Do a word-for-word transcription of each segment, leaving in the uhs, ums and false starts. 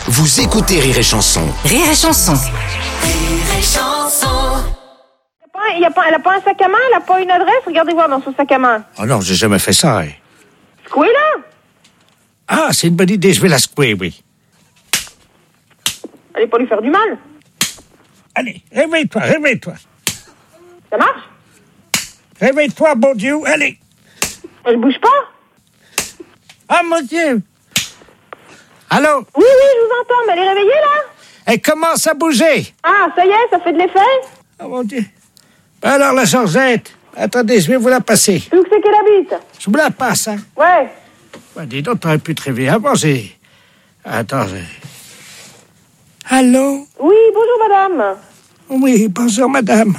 Vous écoutez Rire et Chanson. Rire et Chanson. Rire et Chanson. Il y a pas, elle a pas un sac à main, elle a pas une adresse. Regardez voir dans son sac à main. Oh non, j'ai jamais fait ça. Hein. Secouez là. Ah, c'est une bonne idée, je vais la secouer, oui. Allez pas lui faire du mal. Allez, réveille-toi, réveille-toi. Ça marche? Réveille-toi, bon Dieu, allez. Elle bouge pas? Ah, mon Dieu. Allô? Oui, oui, je vous entends, mais elle est réveillée là? Elle commence à bouger. Ah, ça y est, ça fait de l'effet? Oh, mon Dieu. Alors, la Georgette, attendez, je vais vous la passer. Où que c'est qu'elle habite? Je vous la passe, hein. Ouais. Bah, dis donc, t'aurais pu te réveiller avant, j'ai... Attends, j'ai... Allô? Oui, bonjour madame. Oui, bonjour, madame.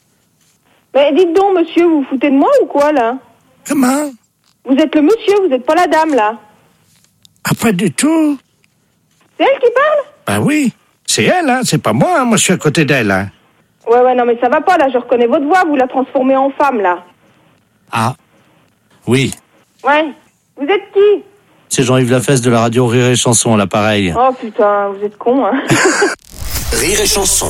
Mais dites donc, monsieur, vous vous foutez de moi ou quoi là? Comment? Vous êtes le monsieur, vous êtes pas la dame là. Ah, pas du tout. C'est elle qui parle? Ben oui, c'est elle, hein, c'est pas moi, hein. Moi je suis à côté d'elle, hein. Ouais, ouais, non mais ça va pas là, je reconnais votre voix, vous la transformez en femme là. Ah, oui. Ouais. Vous êtes qui? C'est Jean-Yves Lafesse de la radio Rire et Chanson à l'appareil. Oh putain, vous êtes con, hein. Rire et Chanson.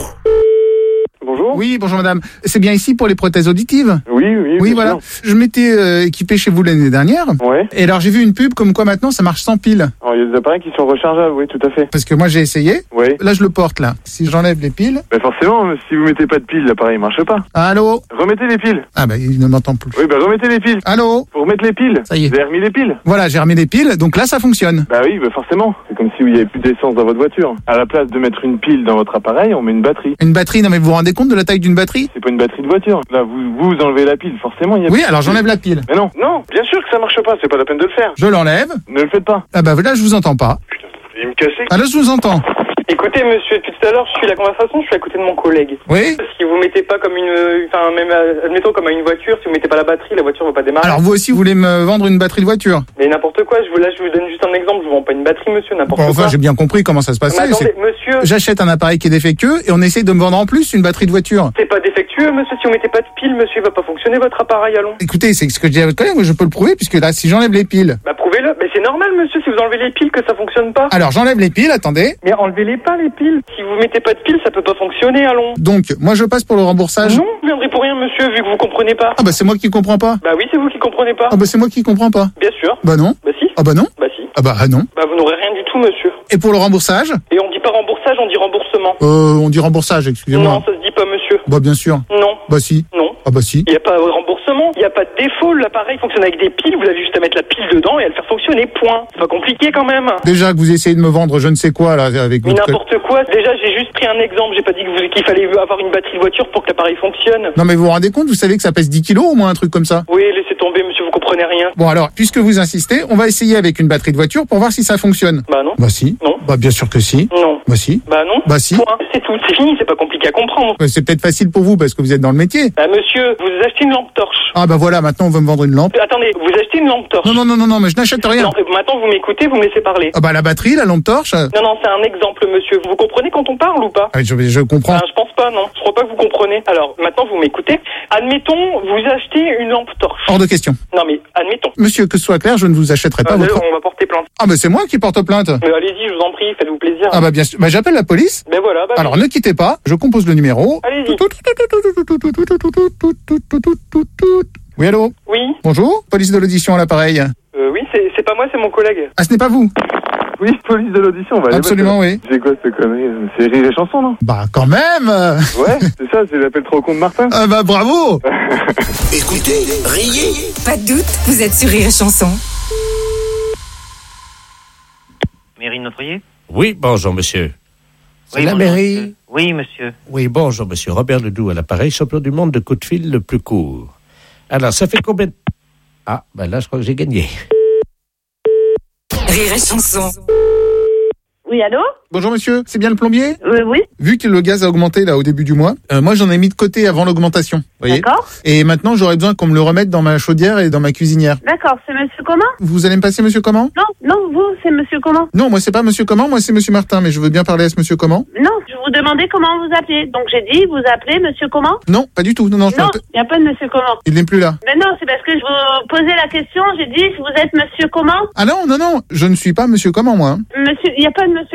Bonjour. Oui, bonjour madame. C'est bien ici pour les prothèses auditives? Oui, oui. Oui, bien voilà. sûr. Je m'étais euh, équipé chez vous l'année dernière. Ouais. Et alors j'ai vu une pub comme quoi maintenant ça marche sans pile. Alors, il y a des appareils qui sont rechargeables, oui, tout à fait. Parce que moi j'ai essayé. Oui. Là je le porte là. Si j'enlève les piles. Ben forcément, si vous mettez pas de piles, l'appareil marche pas. Allô? Remettez les piles. Ah bah il ne m'entend plus. Oui, ben remettez les piles. Allô? Pour remettre les piles. Ça y est. Vous avez remis les piles. Voilà, j'ai remis les piles, donc là ça fonctionne. Bah oui, ben forcément. C'est comme si il y avait plus d'essence dans votre voiture. À la place de mettre une pile dans votre appareil, on met une batterie. Une batterie, non mais vous vous rendez compte de la taille d'une batterie? C'est pas une batterie de voiture. Là, vous vous enlevez la pile, forcément, il y a... Oui, alors j'enlève la pile. Mais non, non, bien sûr que ça marche pas, c'est pas la peine de le faire. Je l'enlève. Ne le faites pas. Ah bah là je vous entends pas. Putain, vous allez me casser. Ah là je vous entends. Écoutez, monsieur, depuis tout à l'heure, je suis la conversation, je suis à côté de mon collègue. Oui? Si vous mettez pas comme une, enfin, même, euh, admettons comme à une voiture, si vous mettez pas la batterie, la voiture va pas démarrer. Alors vous aussi vous voulez me vendre une batterie de voiture? Mais n'importe quoi, je vous, là, je vous donne juste un exemple, je vous vends pas une batterie, monsieur, n'importe Bon, quoi. enfin j'ai bien compris comment ça se passait. Mais attendez, c'est- monsieur, J'achète un appareil qui est défectueux et on essaye de me vendre en plus une batterie de voiture. c'est pas défectueux, monsieur, si vous mettez pas de pile, monsieur, il va pas fonctionner votre appareil, allons. Écoutez, c'est ce que je dis à votre collègue, moi je peux le prouver puisque là si j'enlève les piles. Bah, prouvez-le. Mais c'est normal, monsieur, si vous enlevez les piles, que ça fonctionne pas. Alors j'enlève les piles, attendez. Mais enlevez-les pas, les piles. Si vous mettez pas de piles, ça peut pas fonctionner, allons. Donc moi je passe pour le remboursage. Non, vous viendrez pour rien, monsieur, vu que vous comprenez pas. Ah bah c'est moi qui comprends pas. Bah oui, c'est vous qui comprenez pas. Ah bah c'est moi qui comprends pas. Bien sûr. Bah non. Bah si. Ah bah non. Bah si. Ah bah ah non. Bah vous n'aurez rien du tout, monsieur. Et pour le remboursage? Et on dit pas remboursage, on dit remboursement. Euh on dit remboursage, excusez-moi. Non, ça se dit pas, monsieur. Bah bien sûr. Non, Bah si. non. Ah bah si. Il n'y a pas de remboursement, il n'y a pas de défaut. L'appareil fonctionne avec des piles, vous avez juste à mettre la pile dedans et à le faire fonctionner, point. C'est pas compliqué quand même. Déjà que vous essayez de me vendre je ne sais quoi là avec Mais votre collègue. n'importe quoi, déjà j'ai juste pris un exemple, j'ai pas dit que vous- qu'il fallait avoir une batterie de voiture pour que l'appareil fonctionne. Non mais vous vous rendez compte, vous savez que ça pèse dix kilos au moins un truc comme ça. Oui, laissez tomber, monsieur, vous comprenez rien. Bon alors, puisque vous insistez, on va essayer avec une batterie de voiture pour voir si ça fonctionne. Bah non. Bah si. Non. Bah bien sûr que si. Non. Bah si. Bah non. Bah si. Point. C'est tout, c'est fini, c'est pas compliqué à comprendre. Ouais, c'est peut-être facile pour vous parce que vous êtes dans le métier. Bah monsieur, vous achetez une lampe torche. Ah bah voilà, maintenant on veut me vendre une lampe. Euh, Attendez, vous achetez une lampe torche. Non non non non non, mais je n'achète rien. Non, euh, maintenant vous m'écoutez, vous me laissez parler. Ah bah la batterie, la lampe torche. euh, Non, non, c'est un exemple, monsieur. Vous comprenez quand on parle ou pas? ah, je, je comprends. Ben, je pense pas, non. Je crois pas que vous comprenez. Alors, maintenant, vous m'écoutez. Admettons, vous achetez une lampe torche. Hors de question. Non, mais admettons. Monsieur, que ce soit clair, je ne vous achèterai pas Euh, votre. on va porter plainte. Ah bah c'est moi qui porte plainte. Mais allez-y, je vous en prie, faites-vous plaisir. Ah bah bien sûr. Bah j'appelle la police. Ben voilà, bah. Alors ne quittez pas, je compose le numéro. Allez-y. Oui allô. Oui, Bonjour, police de l'audition à l'appareil. euh, oui, c'est c'est pas moi, c'est mon collègue. Ah ce n'est pas vous. Oui, police de l'audition, on va aller Absolument mettre- oui. C'est quoi cette connerie? C'est Rire et Chanson, non? Bah quand même. Ouais, c'est ça, c'est l'appel trop con de Martin. Ah bah bravo. Écoutez, riez. Pas de doute, vous êtes sur Rire et Chanson. Mairie de Notre-Oyer? Oui, bonjour, monsieur. C'est Oui, la bonjour, mairie. monsieur. Oui, monsieur. Oui, bonjour, monsieur. Robert Ledoux à l'appareil, champion du monde de coup de fil le plus court. Alors, ça fait combien de... Ah, ben là, je crois que j'ai gagné. Rire et Chanson. Oui, allô? Bonjour monsieur, c'est bien le plombier? Oui, oui. Vu que le gaz a augmenté là au début du mois, euh, moi j'en ai mis de côté avant l'augmentation, vous voyez. D'accord. Et maintenant j'aurais besoin qu'on me le remette dans ma chaudière et dans ma cuisinière. D'accord, c'est monsieur comment? Vous allez me passer monsieur comment? Non, non, vous, c'est monsieur comment? Non, moi c'est pas monsieur comment, moi c'est monsieur Martin, mais je veux bien parler à ce monsieur comment? Non, je vous demandais comment vous appelez. Donc j'ai dit, vous appelez monsieur comment? Non, pas du tout, non, non, je Non, parle- il n'y a pas de monsieur comment. il n'est plus là. Mais non, c'est parce que je vous posais la question, j'ai dit, vous êtes monsieur comment? Ah non, non, non, je ne suis pas monsieur comment moi. hein. Monsieur, il n'y a pas de monsieur